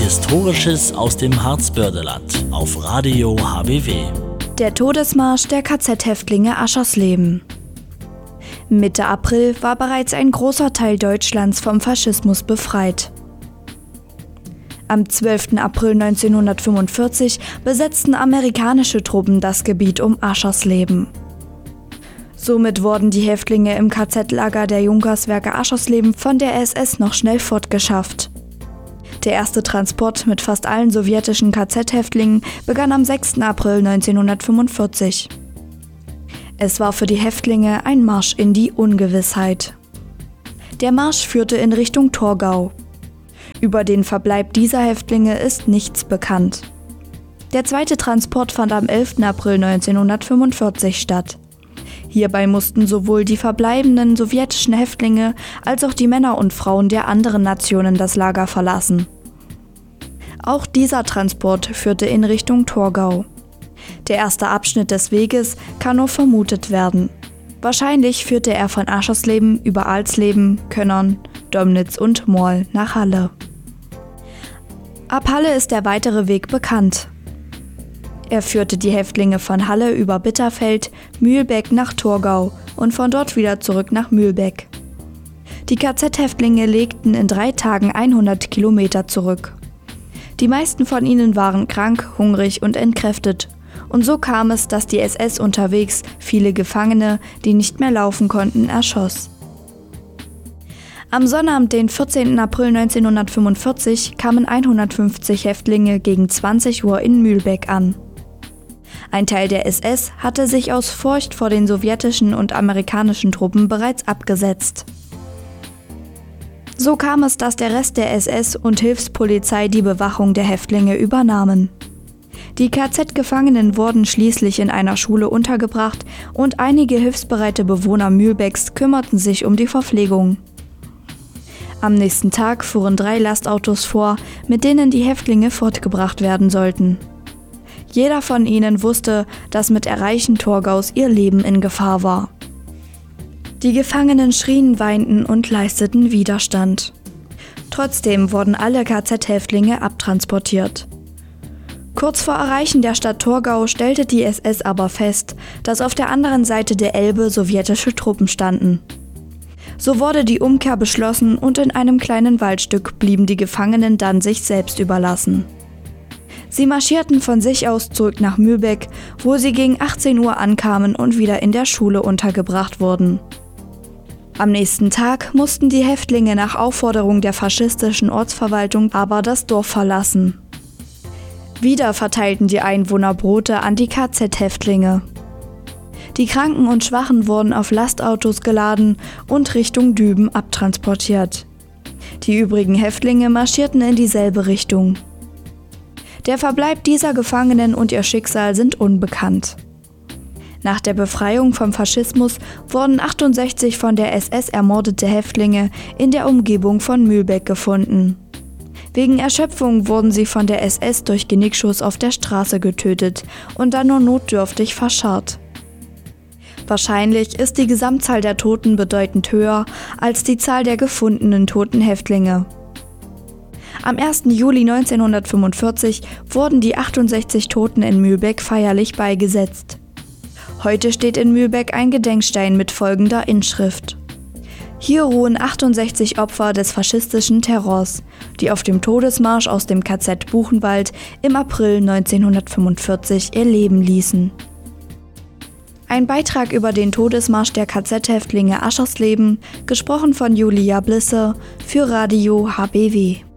Historisches aus dem Harzbördeland auf Radio HBW. Der Todesmarsch der KZ-Häftlinge Aschersleben. Mitte April war bereits ein großer Teil Deutschlands vom Faschismus befreit. Am 12. April 1945 besetzten amerikanische Truppen das Gebiet um Aschersleben. Somit wurden die Häftlinge im KZ-Lager der Junkerswerke Aschersleben von der SS noch schnell fortgeschafft. Der erste Transport mit fast allen sowjetischen KZ-Häftlingen begann am 6. April 1945. Es war für die Häftlinge ein Marsch in die Ungewissheit. Der Marsch führte in Richtung Torgau. Über den Verbleib dieser Häftlinge ist nichts bekannt. Der zweite Transport fand am 11. April 1945 statt. Hierbei mussten sowohl die verbleibenden sowjetischen Häftlinge als auch die Männer und Frauen der anderen Nationen das Lager verlassen. Auch dieser Transport führte in Richtung Torgau. Der erste Abschnitt des Weges kann nur vermutet werden. Wahrscheinlich führte er von Aschersleben über Alsleben, Könnern, Domnitz und Morl nach Halle. Ab Halle ist der weitere Weg bekannt. Er führte die Häftlinge von Halle über Bitterfeld, Mühlbeck nach Torgau und von dort wieder zurück nach Mühlbeck. Die KZ-Häftlinge legten in 3 Tagen 100 Kilometer zurück. Die meisten von ihnen waren krank, hungrig und entkräftet. Und so kam es, dass die SS unterwegs viele Gefangene, die nicht mehr laufen konnten, erschoss. Am Sonnabend, den 14. April 1945, kamen 150 Häftlinge gegen 20 Uhr in Mühlbeck an. Ein Teil der SS hatte sich aus Furcht vor den sowjetischen und amerikanischen Truppen bereits abgesetzt. So kam es, dass der Rest der SS und Hilfspolizei die Bewachung der Häftlinge übernahmen. Die KZ-Gefangenen wurden schließlich in einer Schule untergebracht und einige hilfsbereite Bewohner Mühlbecks kümmerten sich um die Verpflegung. Am nächsten Tag fuhren 3 Lastautos vor, mit denen die Häftlinge fortgebracht werden sollten. Jeder von ihnen wusste, dass mit Erreichen Torgaus ihr Leben in Gefahr war. Die Gefangenen schrien, weinten und leisteten Widerstand. Trotzdem wurden alle KZ-Häftlinge abtransportiert. Kurz vor Erreichen der Stadt Torgau stellte die SS aber fest, dass auf der anderen Seite der Elbe sowjetische Truppen standen. So wurde die Umkehr beschlossen und in einem kleinen Waldstück blieben die Gefangenen dann sich selbst überlassen. Sie marschierten von sich aus zurück nach Mühlbeck, wo sie gegen 18 Uhr ankamen und wieder in der Schule untergebracht wurden. Am nächsten Tag mussten die Häftlinge nach Aufforderung der faschistischen Ortsverwaltung aber das Dorf verlassen. Wieder verteilten die Einwohner Brote an die KZ-Häftlinge. Die Kranken und Schwachen wurden auf Lastautos geladen und Richtung Düben abtransportiert. Die übrigen Häftlinge marschierten in dieselbe Richtung. Der Verbleib dieser Gefangenen und ihr Schicksal sind unbekannt. Nach der Befreiung vom Faschismus wurden 68 von der SS ermordete Häftlinge in der Umgebung von Mühlbeck gefunden. Wegen Erschöpfung wurden sie von der SS durch Genickschuss auf der Straße getötet und dann nur notdürftig verscharrt. Wahrscheinlich ist die Gesamtzahl der Toten bedeutend höher als die Zahl der gefundenen toten Häftlinge. Am 1. Juli 1945 wurden die 68 Toten in Mühlbeck feierlich beigesetzt. Heute steht in Mühlbeck ein Gedenkstein mit folgender Inschrift: Hier ruhen 68 Opfer des faschistischen Terrors, die auf dem Todesmarsch aus dem KZ Buchenwald im April 1945 ihr Leben ließen. Ein Beitrag über den Todesmarsch der KZ-Häftlinge Aschersleben, gesprochen von Julia Blisse für Radio HBW.